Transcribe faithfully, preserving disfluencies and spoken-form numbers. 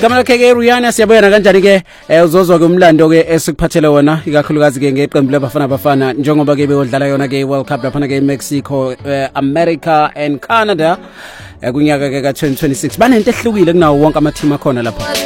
igama lakhe ke Rihanna siyabona kanjani ke uzozwa ke umlando ke esikuphathele wona ikakhulukazi ke ngeqembu labafana bafana njengoba ke beyodlala yona ke World Cup lapha ke Mexico, America and Canada kunyaka ke ka twenty twenty-six banento ehlukile kunawo wonke ama team akhona lapha.